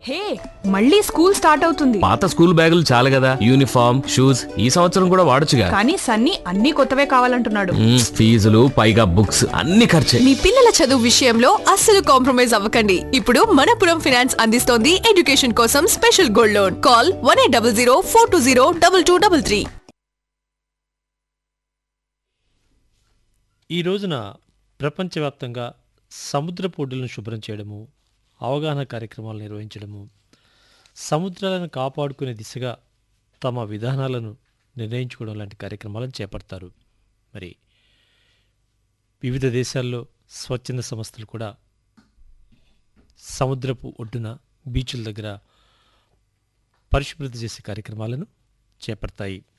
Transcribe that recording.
హే, మళ్ళీ school start అవుతుంది. పాత స్కూల్ బ్యాగులు చాలు కదా, యూనిఫామ్ షూస్ ఈ సంవత్సరం కూడా వాడొచ్చుగా. కానీ సన్నీ అన్ని కొత్తవే కావాలంటున్నాడు. ఫీజులు పైగా బుక్స్ అన్ని ఖర్చే. మీ పిల్లల చదువు విషయంలో అస్సలు కాంప్రమైజ్ అవ్వకండి. ఇప్పుడు మనపురం ఫైనాన్స్ అందిస్తోంది ఎడ్యుకేషన్ కోసం స్పెషల్ గోల్డ్ లోన్. కాల్ 1800 420 2233. ఈ రోజున ప్రపంచవ్యాప్తంగా సముద్రపు ఒడ్డులను శుభ్రం చేయడము, అవగాహన కార్యక్రమాలు నిర్వహించడము, సముద్రాలను కాపాడుకునే దిశగా తమ విధానాలను నిర్ణయించుకోవడం లాంటి కార్యక్రమాలను చేపడతారు. మరి వివిధ దేశాల్లో స్వచ్ఛంద సంస్థలు కూడా సముద్రపు ఒడ్డున బీచ్ల దగ్గర పరిశుభ్రత చేసే కార్యక్రమాలను చేపడతాయి.